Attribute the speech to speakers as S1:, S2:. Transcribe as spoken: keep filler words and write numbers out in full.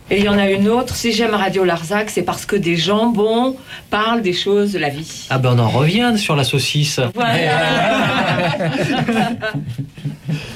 S1: Et il y en a une autre, si j'aime Radio Larzac, c'est parce que des jambons parlent des choses de la vie.
S2: Ah ben on en revient sur la saucisse.
S1: Voilà.